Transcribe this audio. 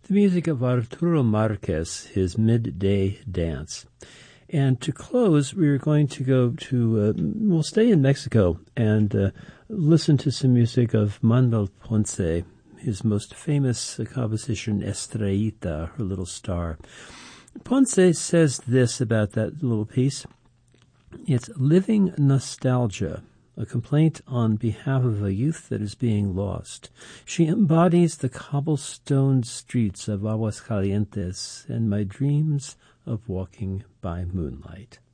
the music of Arturo Marquez, his Midday Dance. And to close, we're going to go to, we'll stay in Mexico and listen to some music of Manuel Ponce, his most famous composition, Estrellita, her little star. Ponce says this about that little piece. It's living nostalgia, a complaint on behalf of a youth that is being lost. She embodies the cobblestone streets of Aguascalientes and my dreams of walking by moonlight.